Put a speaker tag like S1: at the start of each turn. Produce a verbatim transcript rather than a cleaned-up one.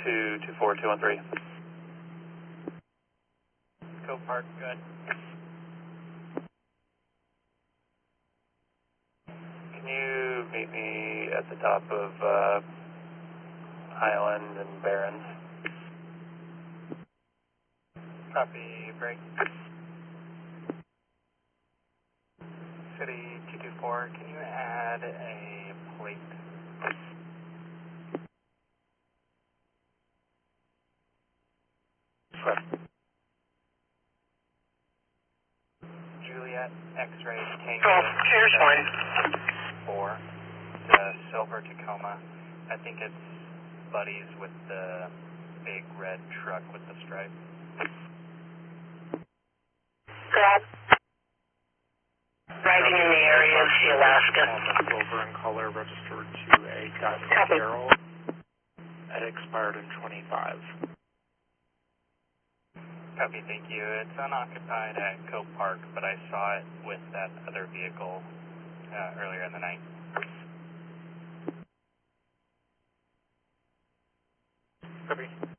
S1: two two four two one three.
S2: Cove Park, good.
S1: Can you meet me at the top of uh, Highland and Barrens?
S2: Copy, break. City two two four, can you add a plate? Juliet, X-ray, Tango.
S3: Oh, here's one.
S2: Four, to Silver Tacoma. I think it's buddies with the big red truck with the stripe.
S3: Grab. Riding in the area of Sea Alaska.
S4: Silver in color registered to a Diamond Barrel. It expired in twenty-five.
S2: Copy, thank you. It's unoccupied at Cove Park, but I saw it with that other vehicle uh, earlier in the night.
S4: Copy.